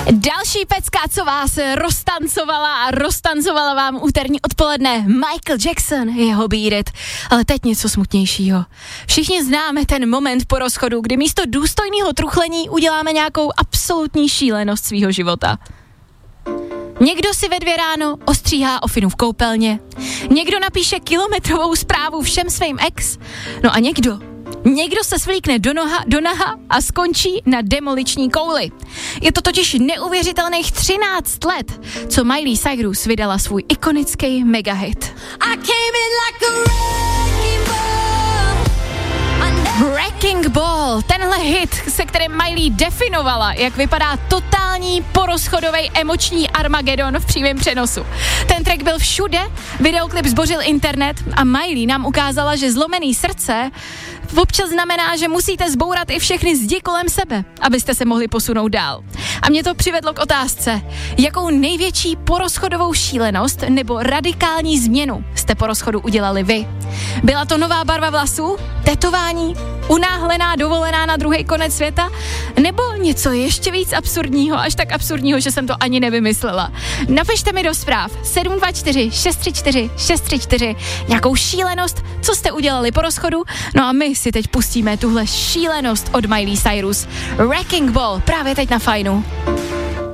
Další pecka, co vás roztancovala vám úterní odpoledne, Michael Jackson, jeho Beat It. Ale teď něco smutnějšího. Všichni známe ten moment po rozchodu, kdy místo důstojného truchlení uděláme nějakou absolutní šílenost svýho života. Někdo si ve 2 ráno ostříhá ofinu v koupelně, někdo napíše kilometrovou zprávu všem svým ex, no a někdo se svlíkne do naha a skončí na demoliční kouli. Je to totiž neuvěřitelných 13 let, co Miley Cyrus vydala svůj ikonický megahit. Wrecking Ball, tenhle hit, se kterým Miley definovala, jak vypadá totální porozchodovej emoční Armagedon v přímém přenosu. Ten track byl všude, videoklip zbořil internet a Miley nám ukázala, že zlomený srdce občas znamená, že musíte zbourat i všechny zdi kolem sebe, abyste se mohli posunout dál. A mě to přivedlo k otázce, jakou největší porozchodovou šílenost nebo radikální změnu jste po rozchodu udělali vy? Byla to nová barva vlasů, tetování, unáhlená dovolená na druhý konec světa, nebo něco ještě víc absurdního, až tak absurdního, že jsem to ani nevymyslela? Napište mi do zpráv 724 634 634 nějakou šílenost, co jste udělali po rozchodu, no a my si teď pustíme tuhle šílenost od Miley Cyrus. Wrecking Ball právě teď na Fajnu.